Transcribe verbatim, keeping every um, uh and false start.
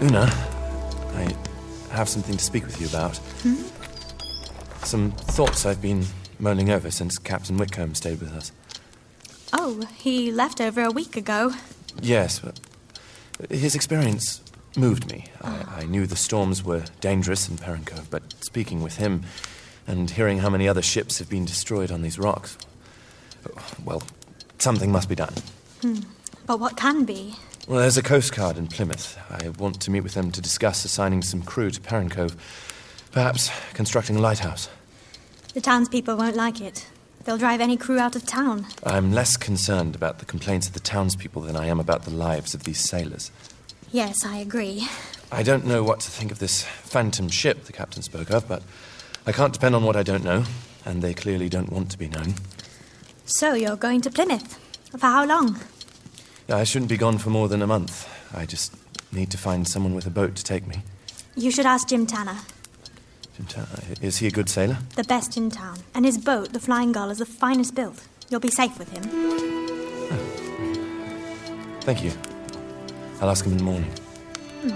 Una, I have something to speak with you about. Hmm? Some thoughts I've been mulling over since Captain Whitcomb stayed with us. Oh, he left over a week ago. Yes, but his experience moved me. I, I knew the storms were dangerous in Perrin Cove, but speaking with him and hearing how many other ships have been destroyed on these rocks, well, something must be done. Hmm. But what can be? Well, there's a Coast Guard in Plymouth. I want to meet with them to discuss assigning some crew to Perrin Cove. Perhaps constructing a lighthouse. The townspeople won't like it. They'll drive any crew out of town. I'm less concerned about the complaints of the townspeople than I am about the lives of these sailors. Yes, I agree. I don't know what to think of this phantom ship the captain spoke of, but I can't depend on what I don't know, and they clearly don't want to be known. So you're going to Plymouth? For how long? I shouldn't be gone for more than a month. I just need to find someone with a boat to take me. You should ask Jim Tanner. Jim Tanner, is he a good sailor? The best in town. And his boat, the Flying Gull, is the finest built. You'll be safe with him. Oh. Thank you. I'll ask him in the morning.